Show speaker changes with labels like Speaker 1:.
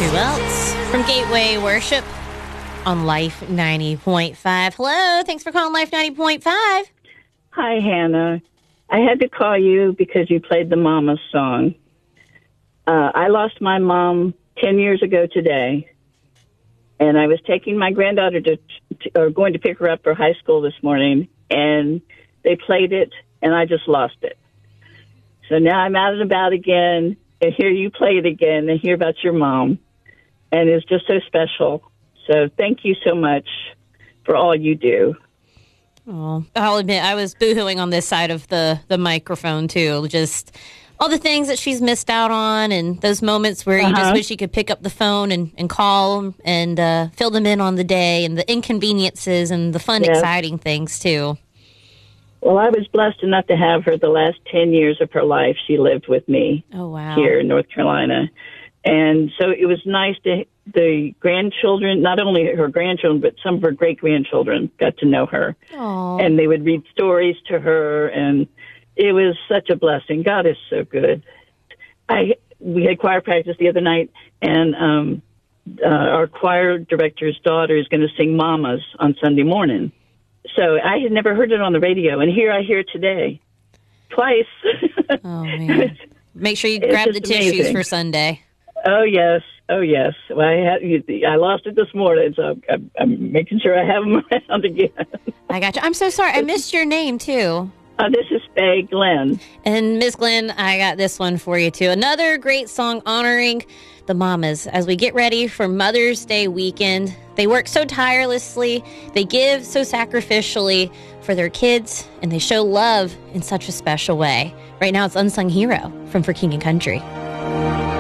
Speaker 1: Who else? From Gateway Worship on Life 90.5. Hello, thanks for calling Life 90.5.
Speaker 2: Hi, Hannah. I had to call you because you played the Mama song. I lost my mom 10 years ago today, and I was taking my granddaughter going to pick her up for high school this morning, and they played it, and I just lost it. So now I'm out and about again, and hear you play it again, and hear about your mom, and it's just so special. So thank you so much for all you do.
Speaker 1: Oh, I'll admit I was boohooing on this side of the microphone too. Just all the things that she's missed out on, and those moments where you just wish you could pick up the phone and call them and fill them in on the day, and the inconveniences and the fun, exciting things too.
Speaker 2: Well, I was blessed enough to have her the last 10 years of her life. She lived with me here in North Carolina. And so it was nice to the grandchildren, not only her grandchildren, but some of her great-grandchildren got to know her.
Speaker 1: Aww.
Speaker 2: And they would read stories to her, and it was such a blessing. God is so good. We had choir practice the other night, and our choir director's daughter is going to sing Mamas on Sunday morning. So I had never heard it on the radio, and here I hear it today, twice.
Speaker 1: Oh, man. Make sure you grab the tissues for Sunday.
Speaker 2: Oh, yes. Oh, yes. Well, I lost it this morning, so I'm making sure I have them around again.
Speaker 1: I got you. I'm so sorry. I missed your name, too.
Speaker 2: This is Faye Glenn.
Speaker 1: And Miss Glenn, I got this one for you, too. Another great song honoring the mamas as we get ready for Mother's Day weekend. They work so tirelessly. They give so sacrificially for their kids, and they show love in such a special way. Right now, it's Unsung Hero from For King and Country.